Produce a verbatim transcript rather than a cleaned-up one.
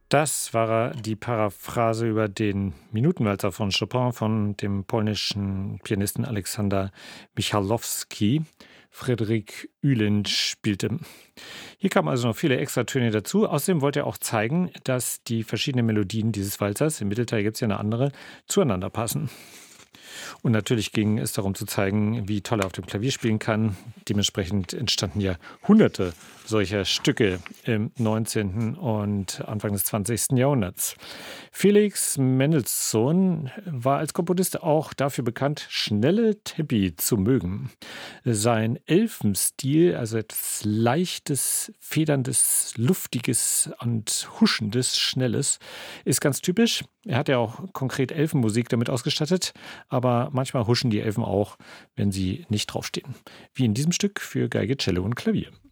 Das war die Paraphrase über den Minutenwalzer von Chopin von dem polnischen Pianisten Aleksander Michalowski. Fryderyk Uhlin spielte. Hier kamen also noch viele Extratöne dazu. Außerdem wollte er auch zeigen, dass die verschiedenen Melodien dieses Walzers, im Mittelteil gibt es ja eine andere, zueinander passen. Und natürlich ging es darum zu zeigen, wie toll er auf dem Klavier spielen kann. Dementsprechend entstanden ja hunderte solcher Stücke im neunzehnten und Anfang des zwanzigsten Jahrhunderts. Felix Mendelssohn war als Komponist auch dafür bekannt, schnelle Tempi zu mögen. Sein Elfenstil, also etwas Leichtes, Federndes, Luftiges und Huschendes, Schnelles, ist ganz typisch. Er hat ja auch konkret Elfenmusik damit ausgestattet, aber manchmal huschen die Elfen auch, wenn sie nicht draufstehen. Wie in diesem Stück für Geige, Cello und Klavier.